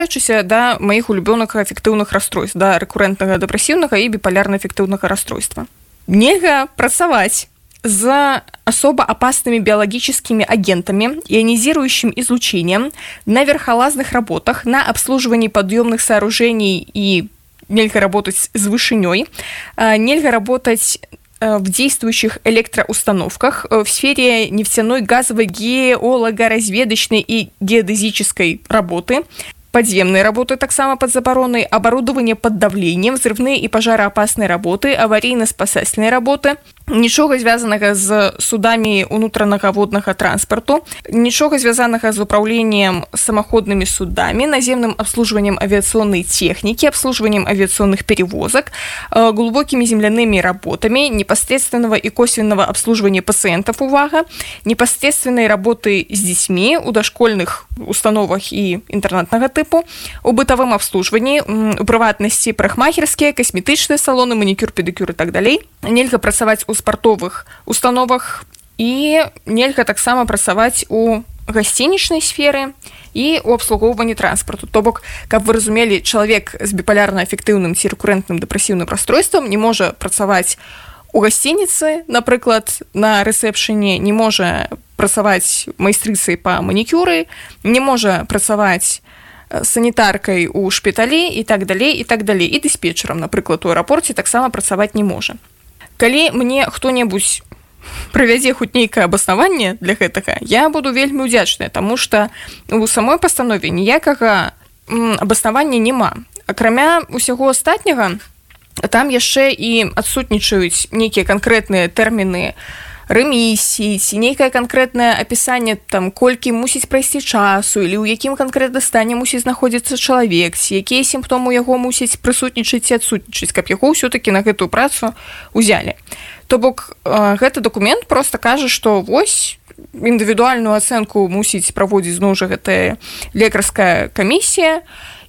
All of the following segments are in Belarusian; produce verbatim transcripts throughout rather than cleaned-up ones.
да маіх улюбёных эфектыўных расстройств, да рэкурэнтнага дэпрэсіўнага і біпалярна-эфектыўнага расстройства. Нельга працаваць з особо опасными биологическими агентами, ионизирующим излучением, на верхолазных работах, на обслуживании подъемных сооружений и нельзя работать с вышиней, нельзя работать в действующих электроустановках в сфере нефтяной, газовой, геологоразведочной и геодезической работы, подземные работы таксама под забароной, оборудование под давлением, взрывные и пожароопасные работы, аварийно-спасательные работы, нічога звязанага з судамі унутранага воднага транспарту, нічога звязанага з управлением самоходными судами, наземным обслуживанием авиационной техники, обслуживанием авиационных перевозок, глубокими земляными работами, непосредственного и косвенного обслуживания пациентов, увага, непосредственной работы с детьми у дошкольных установах и интернатного типу, у бытовом обслуживании, у прыватнасці парикмахерские, косметычные салоны, маникюр, педикюр и так далее. Нельга працаваць у спартовых установах і нельга таксама працаваць у гасцінічнай сферы і у абслугоўванні транспарту. То бок, каб вы разумелі, чалавек з біпалярна-эфектыўным ці рэкурэнтным дэпрэсіўным расстройствам не можа працаваць у гасцініцы, напрыклад, на рэсепшэне, не можа працаваць майстрыцай па манікюры, не можа працаваць санітаркай у шпіталі і так далей, і так далей. І дыспетчерам, напрыклад, у аэрапорце таксама працаваць не можа. Калі мне хто-небудзь правядзе хоць нейкае абаснаванне для гэтага, я буду вельмі ўдзячная, таму што у самой пастанове ніякага абаснавання няма. Акрамя ўсяго астатняга, там яшчэ і адсутнічаюць нейкія канкрэтныя тэрміны рэмісіі, ці нейкае канкрэтнае апісанне, там, колькі мусіць прайсці часу, или ў якім канкрэтна стане мусіць знаходзіцца чалавек, ці якія сімптомы яго мусіць прысутнічаць ці адсутнічаць, каб яго ўсё-такі на гэтую працу ўзялі. То бок, гэты дакумент проста кажа, што вось індывідуальную ацэнку мусіць праводзіць зноў жа гэтая лекарская камісія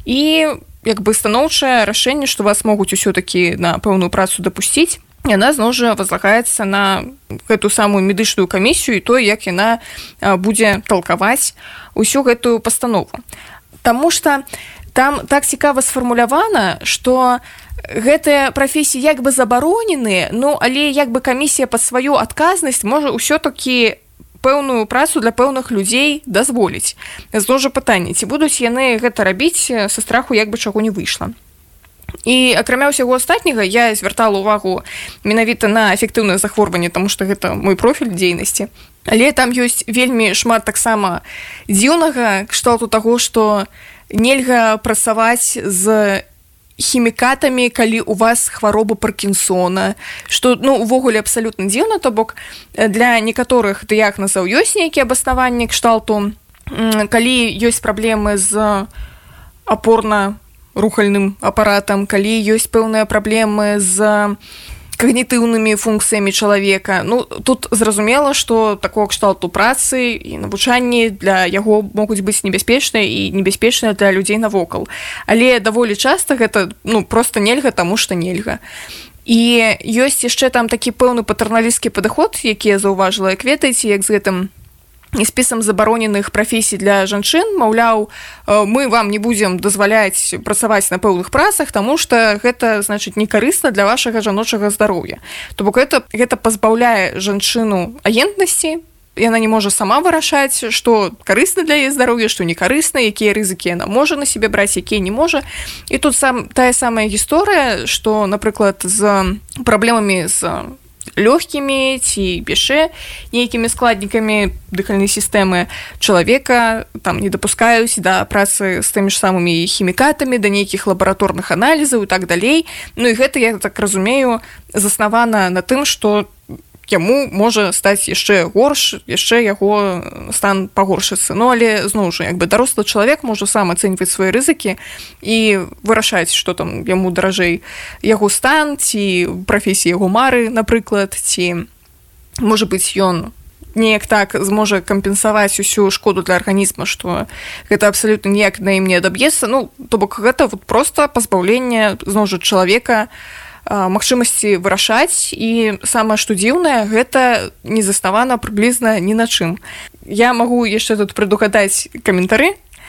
і як бы станоўчае рашэнне, што вас могуць усё-такі на пэўную працу дапусціць, яна зноў жа возлагаецца на гэту самую медычную камісію і то, як яна будзе талкаваць усю гэтую пастанову. Таму што там так цікава сфармулявана, што гэтыя прафесіі як бы забароненыя, ну, але як бы камісія пад сваю адказнасць можа ўсё-такі пэўную працу для пэўных людзей дазволіць. Зноў жа пытанне, ці будуць яны гэта рабіць са страху, як бы чаго не выйшла. І акрамя ўсяго астатняга я звяртала ўвагу менавіта на эфектыўнае захворванне, таму што гэта мой профіль дзейнасці. Але там ёсць вельмі шмат таксама дзіўнага кшталту таго, што нельга працаваць з хімікатамі, калі у вас хвароба Паркінсона, што, ну, увогуле абсалютна дзіўна, то бок для некаторых дыягназаў ёсць нейкія абаснаванні кшталту, калі ёсць праблемы з апорна рухальным апаратам, калі ёсць пэўныя праблемы з когнітыўнымі функцыямі чалавека. Ну, тут зразумела, што такого кшталту працы і навучанні для яго могуць быць небяспечныя і небяспечныя для людзей навокал. Але даволі часта гэта, ну, проста нельга, таму што нельга. І ёсць яшчэ там такі пэўны патэрналісцкі падыход, які я заўважыла, як ведаеце, як з гэтым і спісам забароненых прафесій для жанчын, маўляў, мы вам не будзем дазваляць працаваць на пэўных працах, таму што гэта, значыць, не карысна для вашага жаночага здароўя. То бок гэта, гэта пазбаўляе жанчыну агентнасці, яна не можа сама вырашаць, што карысна для яе здароўя, што не карысна, якія рызыкі яна можа на сябе браць, якія не можа. І тут сам, тая самая гісторыя, што, напрыклад, з праблемамі з лёгкімі ці яшчэ нейкімі складнікамі дыхальнай сістэмы чалавека там не дапускаюць да працы з тымі ж самымі хімікатамі, да нейкіх лабараторных аналізаў і так далей. Ну і гэта, я так разумею, заснавана на тым, што яму можа стаць яшчэ горш, яшчэ яго стан пагоршыцца. Ну, але, зноў жа, як бы дарослы чалавек можа сам ацэньваць свае рызыкі і вырашаць, што там яму даражэй яго стан, ці прафесія яго мары, напрыклад, ці, можа быць, ён неяк так зможа кампенсаваць усю шкоду для арганізма, што гэта абсалютна ніяк на ім не адаб'ецца. Ну, то бок гэта вот проста пазбаўленне, зноў жа, чалавека магчымасці вырашаць, і самае што дзіўнае, гэта не заснавана прыблізна ні на чым. Я магу яшчэ тут прадугадаць каментары.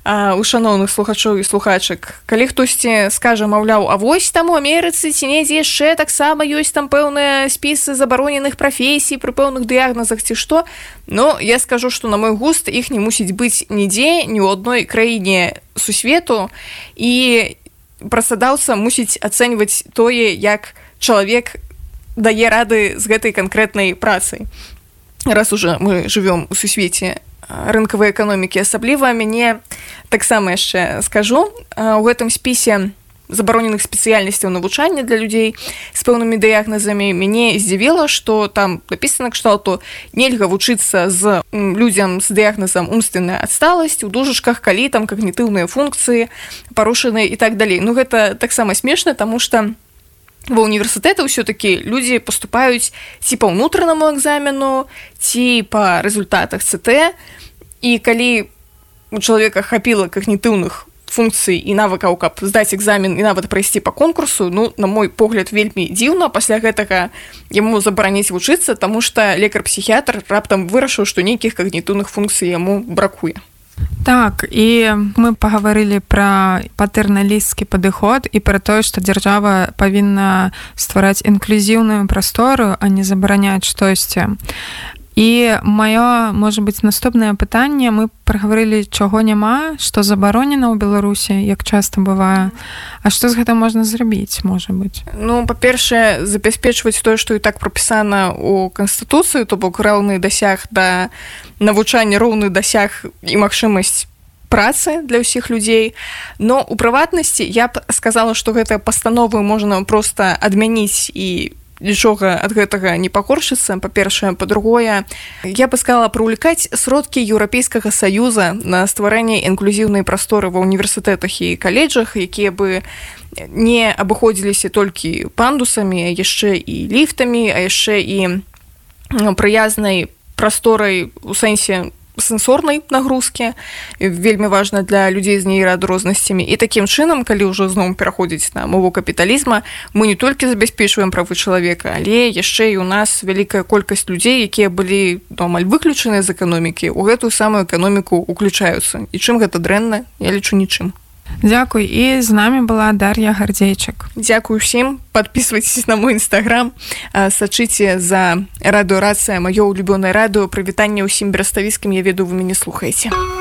у шаноўных слухачоў і слухачак. Калі хтосьці скажа, маўляў, а вось там у Амерыцы ці недзе яшчэ таксама ёсць там пэўныя спісы забароненых прафесій пры пэўных дыягназах ці што, ну, я скажу, што на мой густ іх не мусіць быць нідзе, ні ў адной краіне сусвету, і працадаўца мусіць ацэньваць тое, як чалавек дае рады з гэтай канкрэтнай працай. Раз уже мы жывём у сусвеце рынкавай эканомікі, асабліва мяне таксама яшчэ скажу, у гэтым спісе забароненых спецыяльнасцяў навучання для людзей з пэўнымі дыягназамі мяне здзівіла, што там напісана кшталту нельга вучыцца з людзям з дыягназам умственная адсталасць, у дужачках, калі там когнітыўныя функцыі парушаныя і так далей. Ну гэта таксама смешна, таму што ва універсітэты ўсё-такі людзі паступаюць ці па ўнутранаму экзамену, ці па рэзультатах цэ тэ, і калі у чалавека хапіла когнітыўных функцый і навыкаў, каб здаць экзамен і нават прайсці па конкурсу, ну, на мой погляд, вельмі дзіўна пасля гэтага яму забараніць вучыцца, таму што лекар-псіхіятр раптам вырашыў, што нейкіх когнітыўных функцый яму бракуе. Так, і мы пагаварылі пра патэрналісцкі падыход і пра тое, што дзяржава павінна ствараць інклюзіўную прастору, а не забараняць штосьці. І маё, можа быць, наступнае пытанне, мы прагаварылі, чаго няма, што забаронена ў Беларусі, як часта бывае. А што з гэтым можна зрабіць, можа быць? Ну, па-першае, забяспечваць тое, што і так прапісана ў Канстытуцыі, то бок роўны дасяг да навучання, роўны дасяг і магчымасць працы для ўсіх людзей. Но у прыватнасці я б сказала, што гэтыя пастановы можна проста адмяніць і нічога ад гэтага не пакоршыцца, па-першае. Па-другое, я бы сказала прывлекаць сродкі Еўрапейскага Саюза на стварэнне інклюзіўнай прасторы ва універсітэтах і каледжах, якія бы не абыходзіліся толькі пандусамі, а яшчэ і ліфтамі, а яшчэ і прыязнай прасторай у сэнсе сэнсорнай нагрузкі, вельмі важна для людзей з нейраадрознасцямі. І такім чынам, калі ўжо зноў пераходзіць на мову капіталізма, мы не толькі забяспечваем правы чалавека, але яшчэ і ў нас вялікая колькасць людзей, якія былі амаль выключаныя з эканомікі, у гэтую самую эканоміку уключаюцца. І чым гэта дрэнна, я лічу нічым. Дзякуй. І з намі была Дар'я Гардзейчык. Дзякуй усім. Подписывайтесь на мой інстаграм, сачыце за радыё Рацыя, маё улюбёнае радыё. Прывітанне ўсім бераставіцкім, я ведаю, вы мяне слухаеце.